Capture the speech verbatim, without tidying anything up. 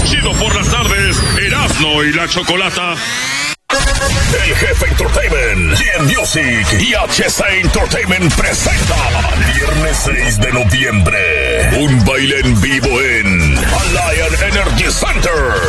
Chido por las tardes, Erasmo y la Chocolata. El Jefe Entertainment, Jen Music y H C Entertainment presentan viernes seis de noviembre un baile en vivo en Alliance Energy Center.